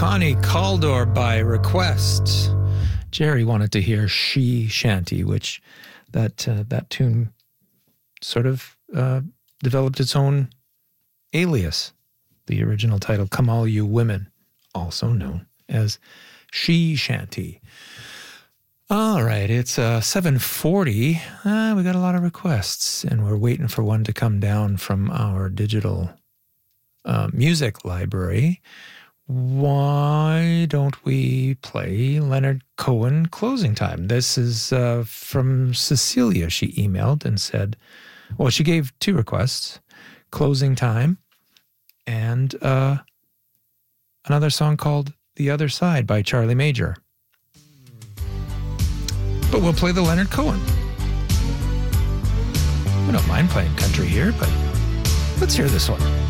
Connie Caldor by request. Jerry wanted to hear She Shanty, which that tune sort of developed its own alias. The original title, Come All You Women, also known as She Shanty. All right, it's 7:40. We got a lot of requests, and we're waiting for one to come down from our digital music library. Why don't we play Leonard Cohen, Closing Time? This is from Cecilia. She emailed and said, well, she gave two requests, Closing Time and another song called The Other Side by Charlie Major. But we'll play the Leonard Cohen. We don't mind playing country here, but let's hear this one.